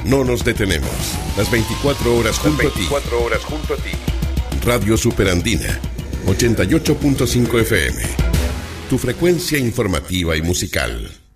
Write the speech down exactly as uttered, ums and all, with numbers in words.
no nos detenemos. Las veinticuatro horas junto Las veinticuatro horas junto a ti. a ti. Radio Superandina, ochenta y ocho punto cinco F M. Tu frecuencia informativa y musical.